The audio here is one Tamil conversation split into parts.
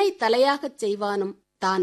தன்னை தலையாகச் செய்வானும் தான்.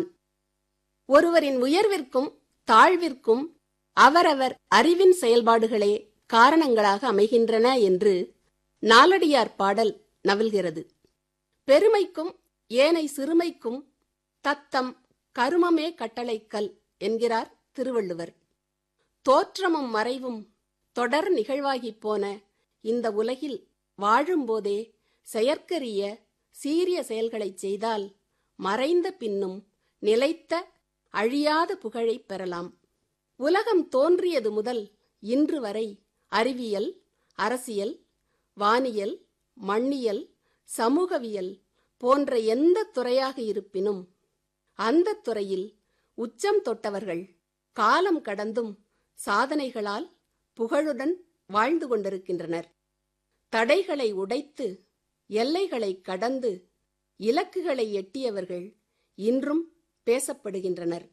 ஒருவரின் உயர்விற்கும் தாழ்விற்கும் அவரவர் அறிவின் செயல்பாடுகளே காரணங்களாக அமைகின்றன என்று நாலடியார் பாடல் நவில்கிறது. பெருமைக்கும் ஏனை சிறுமைக்கும் தத்தம் கருமமே கட்டளைக்கல் என்கிறார் திருவள்ளுவர். தோற்றமும் மறைவும் தொடர் நிகழ்வாகிப் போன இந்த உலகில் வாழும்போதே செயற்கரிய சீரிய செயல்களைச் செய்தால் மறைந்த பின்னும் நிலைத்த அழியாத புகழைப் பெறலாம். உலகம் தோன்றியது முதல் இன்று வரை அறிவியல், அரசியல், வானியல், மண்ணியல், சமூகவியல் போன்ற எந்த துறையாக இருப்பினும் அந்த துறையில் உச்சம் தொட்டவர்கள் காலம் கடந்தும் சாதனைகளால் புகழுடன் வாழ்ந்து கொண்டிருக்கின்றனர். தடைகளை உடைத்து எல்லைகளை கடந்து இலக்குகளை எட்டியவர்கள் இன்றும் பேசப்படுகின்றனர்.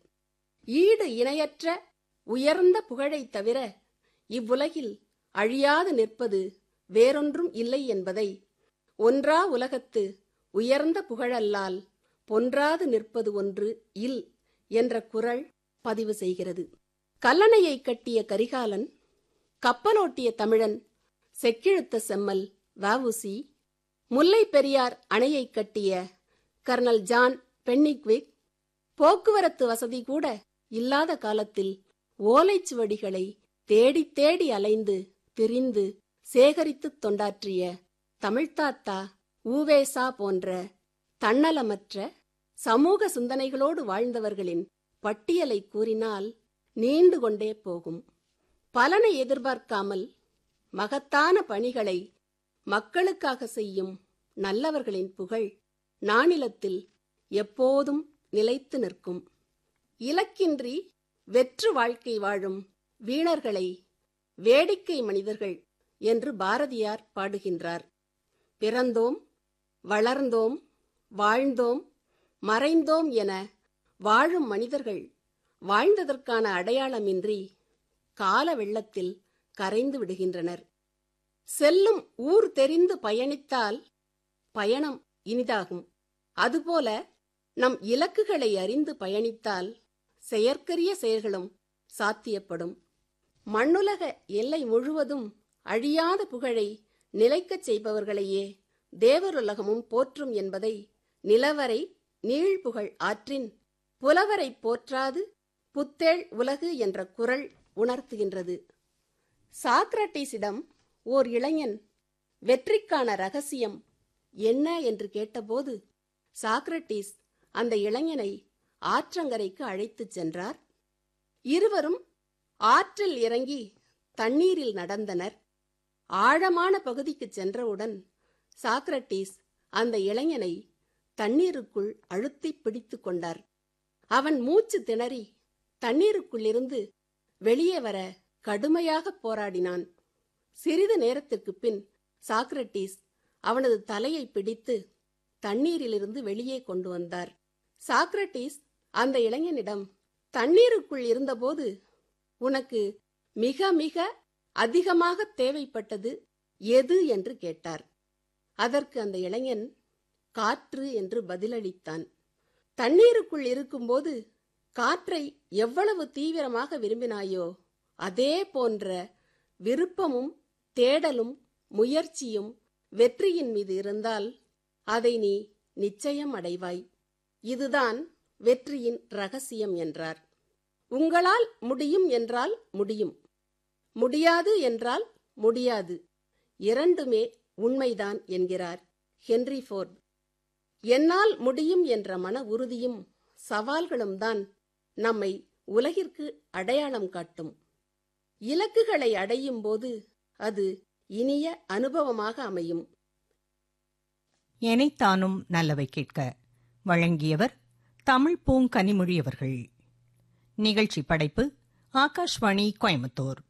ஈடு இணையற்ற உயர்ந்த புகழைத் தவிர இவ்வுலகில் அழியாது நிற்பது வேறொன்றும் இல்லை என்பதை ஒன்றா உலகத்து உயர்ந்த புகழல்லால் பொன்றாது நிற்பது ஒன்று இல் என்ற குறள் பதிவு செய்கிறது. கல்லணையை கட்டிய கரிகாலன், கப்பலோட்டிய தமிழன், செக்கிழுத்த செம்மல் வ.உ.சி., முல்லை பெரியார் அணையை கட்டிய கர்னல் ஜான் பென்னிக்விக், போக்குவரத்து வசதி கூட இல்லாத காலத்தில் ஓலைச்சுவடிகளை தேடி தேடி அலைந்து திரிந்து சேகரித்துத் தொண்டாற்றிய தமிழ்த்தாத்தா ஊவேசா போன்ற தன்னலமற்ற சமூக சிந்தனைகளோடு வாழ்ந்தவர்களின் பட்டியலை கூறினால் நீண்டு கொண்டே போகும். பலனை எதிர்பார்க்காமல் மகத்தான பணிகளை மக்களுக்காக செய்யும் நல்லவர்களின் புகழ் நானிலத்தில் எப்போதும் நிலைத்து நிற்கும். இலக்கின்றி வெற்று வாழ்க்கை வாழும் வீணர்களை வேடிக்கை மனிதர்கள் என்று பாரதியார் பாடுகின்றார். பிறந்தோம், வளர்ந்தோம், வாழ்ந்தோம், மறைந்தோம் என வாழும் மனிதர்கள் வாழ்ந்ததற்கான அடையாளமின்றி கால வெள்ளத்தில் கரைந்து விடுகின்றனர். செல்லும் ஊர் தெரிந்து பயணித்தால் பயணம் இனிதாகும். அதுபோல நம் இலக்குகளை அறிந்து பயணித்தால் செயற்கரிய செயல்களும் சாத்தியப்படும். மண்ணுலக எல்லை முழுவதும் அழியாத புகழை நிலைக்கச் செய்பவர்களையே தேவருலகமும் போற்றும் என்பதை நிலவரை நீழ்புகழ் ஆற்றின் புலவரை போற்றாது புத்தேள் உலகு என்ற குறள் உணர்த்துகின்றது. சாக்ரட்டீஸிடம் ஓர் இளைஞன் வெற்றிக்கான ரகசியம் என்ன என்று கேட்டபோது சாக்ரட்டீஸ் அந்த இளைஞனை ஆற்றங்கரைக்கு அழைத்துச் சென்றார். இருவரும் ஆற்றில் இறங்கி தண்ணீரில் நடந்தனர். ஆழமான பகுதிக்கு சென்றவுடன் சாக்ரட்டீஸ் அந்த இளைஞனை தண்ணீருக்குள் அழுத்தி பிடித்து கொண்டார். அவன் மூச்சு திணறி தண்ணீருக்குள்ளிருந்து வெளியே வர கடுமையாக போராடினான். சிறிது நேரத்திற்கு பின் சாக்ரட்டீஸ் அவனது தலையை பிடித்து தண்ணீரிலிருந்து வெளியே கொண்டு வந்தார். சாக்ரட்டீஸ் அந்த இளைஞனிடம், தண்ணீருக்குள் இருந்தபோது உனக்கு மிக மிக அதிகமாக தேவைப்பட்டது எது என்று கேட்டார். அதற்கு அந்த இளைஞன் காற்று என்று பதிலளித்தான். தண்ணீருக்குள் இருக்கும்போது காற்றை எவ்வளவு தீவிரமாக விரும்பினாயோ அதே போன்ற விருப்பமும் தேடலும் முயற்சியும் வெற்றியின் மீது இருந்தால் அதை நீ நிச்சயம் அடைவாய். இதுதான் வெற்றியின் ரகசியம் என்றார். உங்களால் முடியும் என்றால் முடியும், முடியாது என்றால் முடியாது, இரண்டுமே உண்மைதான் என்கிறார் ஹென்றி ஃபோர்ட். என்னால் முடியும் என்ற மன உறுதியும் சவால்களும் தான் நம்மை உலகிற்கு அடையாளம் காட்டும். இலக்குகளை அடையும் போது அது இனிய அனுபவமாக அமையும். எனைத்தானும் நல்லவை கேட்க வழங்கியவர் தமிழ் பூங்கனிமொழி அவர்கள். நிகழ்ச்சி படைப்பு ஆகாஷ்வாணி கோயம்புத்தூர்.